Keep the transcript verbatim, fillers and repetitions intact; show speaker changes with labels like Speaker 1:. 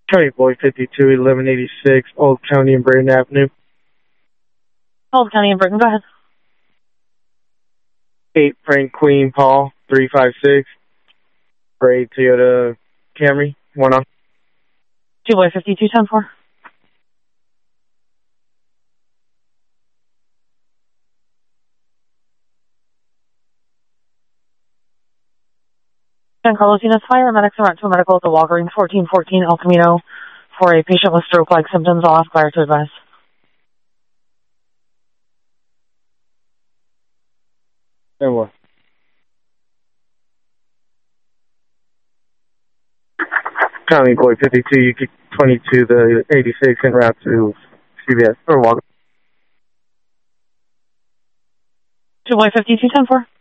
Speaker 1: County Boy fifty-two, eleven eighty-six, Old County and Brighton Avenue.
Speaker 2: Old County and Brighton, go ahead.
Speaker 1: eight Frank Queen Paul, three five six. Gray Toyota Camry, one on.
Speaker 2: two Boy fifty-two, ten four. San Carlos Units Fire, medics are out to a medical at the Walgreens, fourteen fourteen El Camino, for a patient with stroke-like symptoms. I'll ask fire to advise.
Speaker 1: And what? County Boy fifty-two, you keep twenty-two, the eighty-six, en route to C V S or Walgreens.
Speaker 2: two Boy fifty-two, ten four.